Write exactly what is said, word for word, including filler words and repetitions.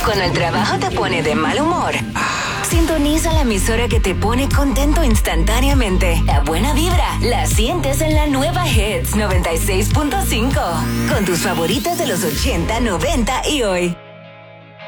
Cuando el trabajo te pone de mal humor, sintoniza la emisora que te pone contento instantáneamente. La buena vibra la sientes en la nueva Hits noventa y seis punto cinco. Con tus favoritas de los ochenta, noventa y hoy.